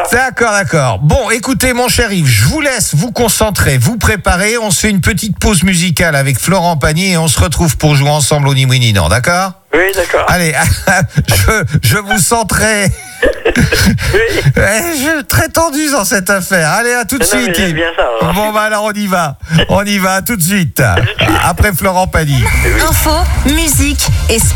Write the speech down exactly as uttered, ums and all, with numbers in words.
D'accord, d'accord. Bon, écoutez, mon cher Yves, je vous laisse vous concentrer, vous préparer. On se fait une petite pause musicale avec Florent Pagny et on se retrouve pour jouer ensemble au Ni Oui Ni Non, d'accord ? Oui, d'accord. Allez, je, je vous sens très... Oui. je, très tendu dans cette affaire. Allez, à tout de Non, mais suite. j'aime Yves. bien ça, alors. Bon, bah alors on y va. On y va tout de suite. tout de suite. Après Florent Pagny. Info, musique et